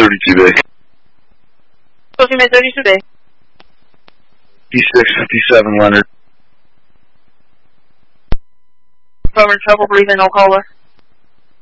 32 Bay. Closing Bay 32 Bay. P657 Leonard. Cover trouble breathing, no caller.